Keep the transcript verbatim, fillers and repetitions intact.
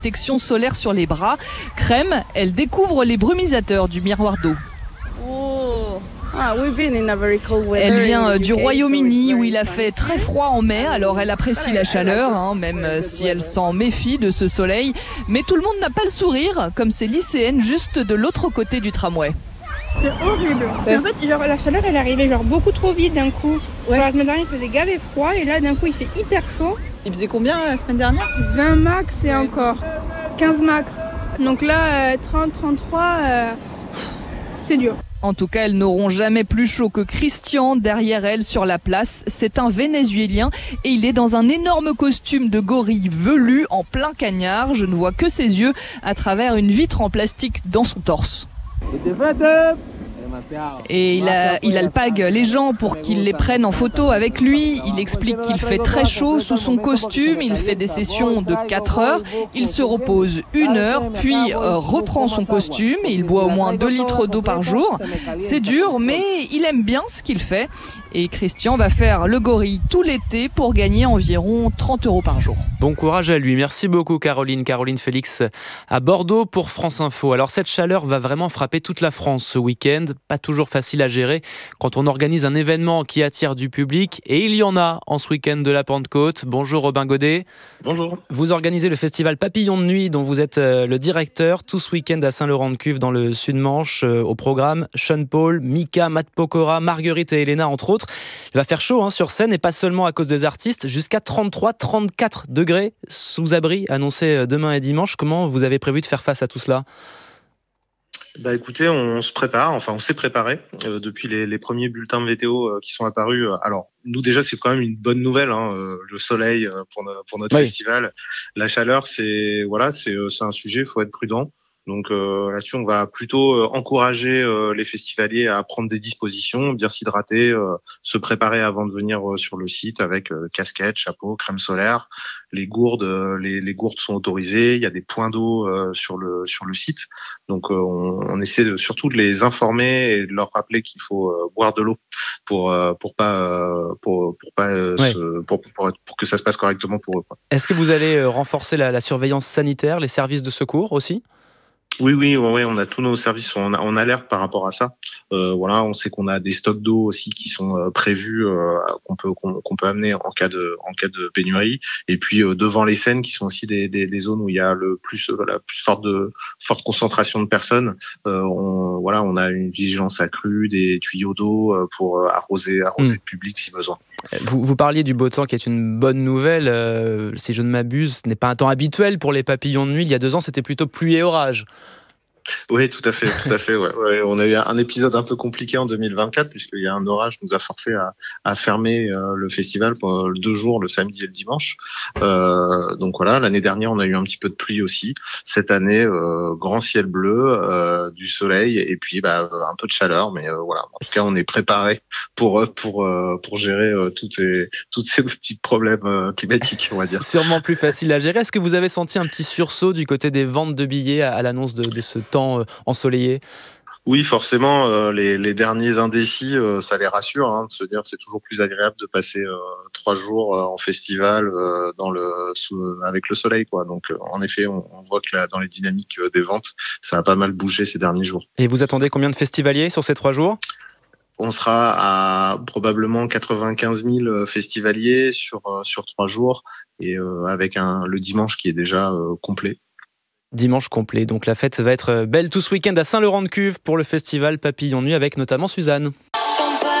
protection solaire sur les bras. Crème, elle découvre les brumisateurs du miroir d'eau. Elle vient du Royaume-Uni où il a fait très froid en mai, alors elle apprécie la chaleur, hein, même si elle s'en méfie de ce soleil. Mais tout le monde n'a pas le sourire, comme ces lycéennes juste de l'autre côté du tramway. C'est horrible. Ouais. En fait, genre, la chaleur, elle est arrivée genre, beaucoup trop vite d'un coup. Ouais. Genre, la semaine dernière, il faisait gavé froid et là, d'un coup, il fait hyper chaud. Il faisait combien la semaine dernière? vingt max et encore. quinze max. Donc là, euh, trente, trente-trois, euh, c'est dur. En tout cas, elles n'auront jamais plus chaud que Christian derrière elles sur la place. C'est un Vénézuélien et il est dans un énorme costume de gorille velu en plein cagnard. Je ne vois que ses yeux à travers une vitre en plastique dans son torse. Et il, a, il alpague les gens pour qu'ils les prennent en photo avec lui. Il explique qu'il fait très chaud sous son costume. Il fait des sessions de quatre heures. Il se repose une heure, puis euh, reprend son costume. Et il boit au moins deux litres d'eau par jour. C'est dur, mais il aime bien ce qu'il fait. Et Christian va faire le gorille tout l'été pour gagner environ trente euros par jour. Bon courage à lui. Merci beaucoup Caroline. Caroline Félix à Bordeaux pour France Info. Alors cette chaleur va vraiment frapper toute la France ce week-end. Pas toujours facile à gérer quand on organise un événement qui attire du public. Et il y en a en ce week-end de la Pentecôte. Bonjour Robin Godet. Bonjour. Vous organisez le festival Papillon de Nuit dont vous êtes le directeur. Tout ce week-end à Saint-Laurent-de-Cuve dans le Sud-Manche. Au programme, Sean Paul, Mika, Matt Pokora, Marguerite et Elena entre autres. Il va faire chaud hein, sur scène et pas seulement à cause des artistes. Jusqu'à trente-trois à trente-quatre degrés sous abri annoncé demain et dimanche. Comment vous avez prévu de faire face à tout cela ? Bah écoutez, on se prépare, enfin on s'est préparé euh, depuis les, les premiers bulletins météo euh, qui sont apparus. Alors nous déjà c'est quand même une bonne nouvelle, hein, euh, le soleil euh, pour, no- pour notre oui. festival, la chaleur c'est voilà c'est euh, c'est un sujet, il faut être prudent. Donc euh, là-dessus on va plutôt euh, encourager euh, les festivaliers à prendre des dispositions, bien s'hydrater, euh, se préparer avant de venir euh, sur le site avec euh, casquette, chapeau, crème solaire. Les gourdes, euh, les, les gourdes sont autorisées. Il y a des points d'eau euh, sur le sur le site. Donc euh, on, on essaie de, surtout de les informer et de leur rappeler qu'il faut euh, boire de l'eau pour euh, pour pas euh, pour pour pas euh, ouais. se, pour, pour pour pour que ça se passe correctement pour eux, quoi. Est-ce que vous allez renforcer la, la surveillance sanitaire, les services de secours aussi ? Oui, oui, oui, oui, on a tous nos services en, en alerte par rapport à ça. Euh, voilà, on sait qu'on a des stocks d'eau aussi qui sont euh, prévus, euh, qu'on peut qu'on, qu'on peut amener en cas de en cas de pénurie. Et puis euh, devant les scènes, qui sont aussi des, des, des zones où il y a le plus euh, la plus forte de forte concentration de personnes. Euh, on, voilà, on a une vigilance accrue, des tuyaux d'eau euh, pour arroser arroser mmh. le public si besoin. Vous, vous parliez du beau temps qui est une bonne nouvelle. Euh, si je ne m'abuse, ce n'est pas un temps habituel pour les papillons de nuit. Il y a deux ans, c'était plutôt pluie et orage. Oui, tout à fait, tout à fait. Ouais. Ouais, on a eu un épisode un peu compliqué en deux mille vingt-quatre puisqu'il y a un orage qui nous a forcé à, à fermer euh, le festival pour deux jours, le samedi et le dimanche. Euh, donc voilà, l'année dernière, on a eu un petit peu de pluie aussi. Cette année, euh, grand ciel bleu, euh, du soleil et puis bah, un peu de chaleur. Mais euh, voilà, en tout cas, on est préparé pour pour euh, pour gérer euh, tous ces tous ces petits problèmes euh, climatiques, on va dire. C'est sûrement plus facile à gérer. Est-ce que vous avez senti un petit sursaut du côté des ventes de billets à, à l'annonce de, de ce temps ensoleillé? Oui, forcément, euh, les, les derniers indécis, euh, ça les rassure, hein, de se dire que c'est toujours plus agréable de passer euh, trois jours euh, en festival euh, dans le sous, avec le soleil, quoi. Donc, euh, en effet, on, on voit que là, dans les dynamiques euh, des ventes, ça a pas mal bougé ces derniers jours. Et vous attendez combien de festivaliers sur ces trois jours ? On sera à probablement quatre-vingt-quinze mille festivaliers sur euh, sur trois jours et euh, avec un le dimanche qui est déjà euh, complet. Dimanche complet, donc la fête va être belle tout ce week-end à Saint-Laurent-de-Cuve pour le festival Papillon de Nuit avec notamment Suzanne.